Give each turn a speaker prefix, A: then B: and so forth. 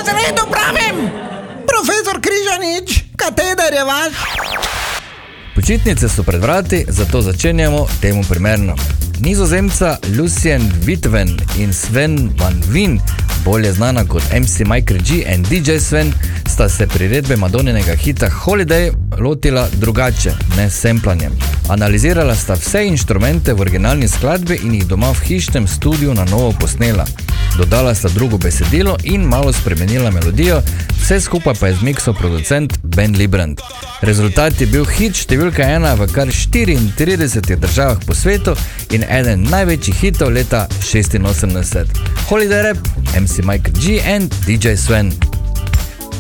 A: razredu pravim! Profesor Križanič, kateder je vaš?
B: Počitnice so pred vrati, zato začenjamo temu primerno. Nizozemca Lucien Witwen in Sven Van Veen, bolje znana kot MC Michael G and DJ Sven, sta se priredbe Madonninega hita Holiday lotila drugače, ne s semplanjem. Analizirala sta vse inštrumente v originalni skladbi in jih doma v hišnem studiu na novo posnela. Dodala sta drugo besedilo in malo spremenila melodijo, vse skupaj pa je zmiksal producent Ben Librand. Rezultat je bil hit številka 1 v kar 34 državah po svetu in eden največjih hitov leta 86. Holiday Rap, MC Michael G and DJ Sven.